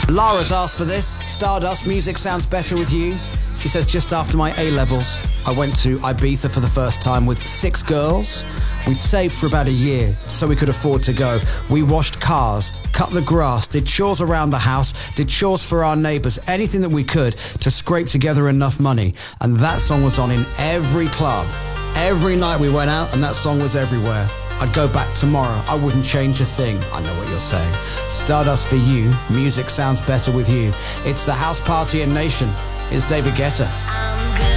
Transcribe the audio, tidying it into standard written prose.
Lara's asked for this. Stardust, music sounds better with you. She says, just after my A-levels, I went to Ibiza for the first time with 6 girls. We'd saved for about a year so we could afford to go. We washed cars, cut the grass, did chores around the house, did chores for our neighbours, anything that we could to scrape together enough money. And that song was on in every club. Every night we went out and that song was everywhere. I'd go back tomorrow. I wouldn't change a thing. I know what you're saying. Stardust for you. Music sounds better with you. It's the house party in Nation. It's David Guetta.